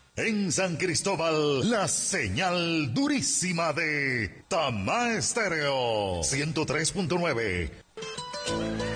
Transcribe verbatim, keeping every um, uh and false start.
En San Cristóbal, la señal durísima de Tamá Estéreo ciento tres punto nueve.